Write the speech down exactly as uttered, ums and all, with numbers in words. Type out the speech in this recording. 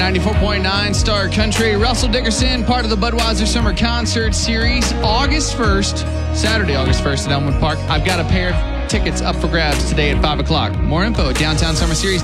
ninety-four point nine Star Country. Russell Dickerson, part of the Budweiser Summer Concert Series, August first, Saturday, August first at Elmwood Park. I've got a pair of tickets up for grabs today at five o'clock. More info at downtown summer series